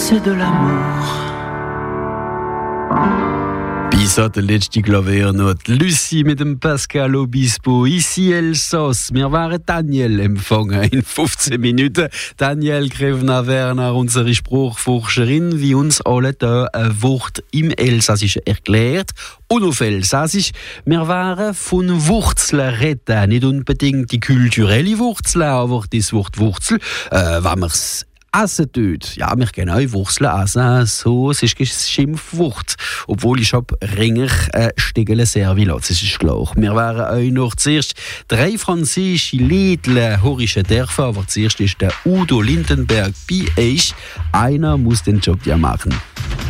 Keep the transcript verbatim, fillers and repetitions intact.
c'est de l'amour. Bis hat der letzte Klaviernote. Lucie mit dem Pascal Obispo. Ici Elsass. Wir waren Daniel empfangen in fünfzehn Minuten. Daniel Grevner-Werner, unsere Spruchforscherin, wie uns alle da ein Wort im Elsassischen erklärt. Und auf Elsassisch. Wir waren von Wurzeln reden. Nicht unbedingt die kulturelle Wurzel, aber das Wort Wurzel, äh, wenn wir's essen tut. Ja, wir können auch Wurzeln essen, so, es ist ein Schimpfwort. Obwohl ich hab ringig äh, Stegele Servilat, das ist klar. Wir wären auch noch zuerst drei französische Liedle horische Dörfer, aber zuerst ist der Udo Lindenberg bei euch. Einer muss den Job ja machen.